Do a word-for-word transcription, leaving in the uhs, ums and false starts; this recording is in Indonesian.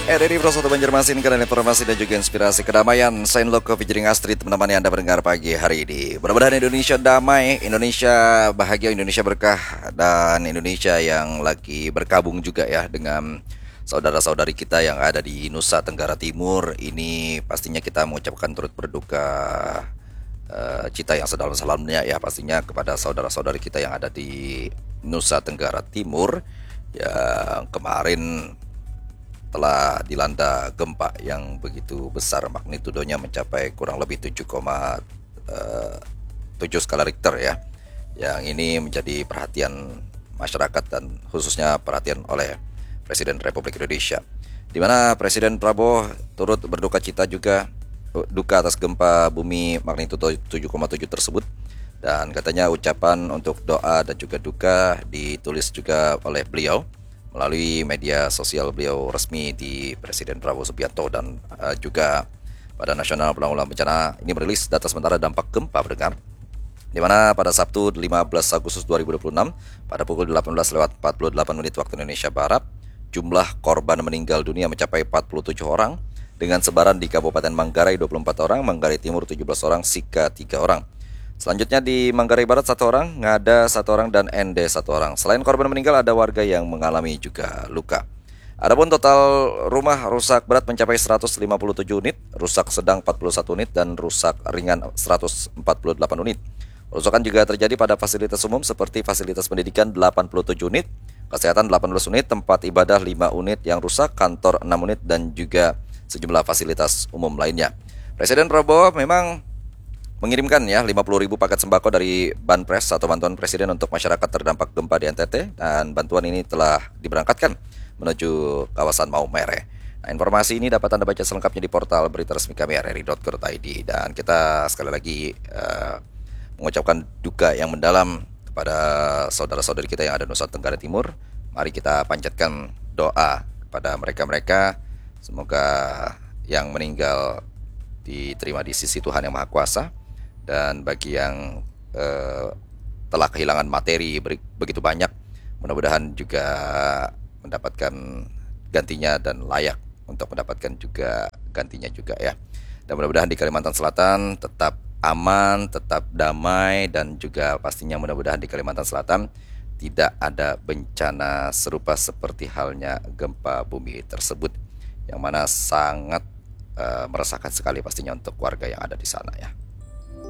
R R I Pro satu Banjarmasin, karena informasi dan juga inspirasi kedamaian. Saya Loko featuring Astrid, menemani Anda mendengar pagi hari ini. Mudah-mudahan Indonesia damai, Indonesia bahagia, Indonesia berkah, dan Indonesia yang lagi berkabung juga ya dengan saudara-saudari kita yang ada di Nusa Tenggara Timur. Ini pastinya kita mengucapkan turut berduka uh, cita yang sedalam-dalamnya ya pastinya kepada saudara-saudari kita yang ada di Nusa Tenggara Timur yang kemarin telah dilanda gempa yang begitu besar, magnitudonya mencapai kurang lebih tujuh koma tujuh skala Richter ya. Yang ini menjadi perhatian masyarakat dan khususnya perhatian oleh Presiden Republik Indonesia, di mana Presiden Prabowo turut berduka cita juga duka atas gempa bumi magnitudo tujuh koma tujuh tersebut, dan katanya ucapan untuk doa dan juga duka ditulis juga oleh beliau melalui media sosial beliau resmi di Presiden Prabowo Subianto. Dan uh, juga Badan Nasional Penanggulangan Bencana ini merilis data sementara dampak gempa pendengar, di mana pada Sabtu lima belas Agustus dua ribu dua puluh enam pada pukul delapan belas lewat empat puluh delapan menit waktu Indonesia Barat, jumlah korban meninggal dunia mencapai empat puluh tujuh orang dengan sebaran di Kabupaten Manggarai dua puluh empat orang, Manggarai Timur tujuh belas orang, Sika tiga orang. Selanjutnya di Manggarai Barat satu orang, Ngada satu orang, dan Ende satu orang. Selain korban meninggal, ada warga yang mengalami juga luka. Adapun total rumah rusak berat mencapai seratus lima puluh tujuh unit, rusak sedang empat puluh satu unit, dan rusak ringan seratus empat puluh delapan unit. Kerusakan juga terjadi pada fasilitas umum seperti fasilitas pendidikan delapan puluh tujuh unit, kesehatan delapan belas unit, tempat ibadah lima unit yang rusak, kantor enam unit, dan juga sejumlah fasilitas umum lainnya. Presiden Prabowo memang mengirimkan ya lima puluh ribu paket sembako dari Banpres atau bantuan Presiden untuk masyarakat terdampak gempa di N T T, dan bantuan ini telah diberangkatkan menuju kawasan Maumere. Nah, informasi ini dapat Anda baca selengkapnya di portal berita resmi kami r r i dot co dot i d, dan kita sekali lagi uh, mengucapkan duka yang mendalam kepada saudara-saudari kita yang ada di Nusa Tenggara Timur. Mari kita panjatkan doa kepada mereka-mereka, semoga yang meninggal diterima di sisi Tuhan Yang Maha Kuasa. Dan bagi yang eh, telah kehilangan materi begitu banyak, mudah-mudahan juga mendapatkan gantinya dan layak untuk mendapatkan juga gantinya juga ya. Dan mudah-mudahan di Kalimantan Selatan tetap aman, tetap damai, dan juga pastinya mudah-mudahan di Kalimantan Selatan tidak ada bencana serupa seperti halnya gempa bumi tersebut, yang mana sangat uh, meresahkan sekali pastinya untuk warga yang ada di sana ya.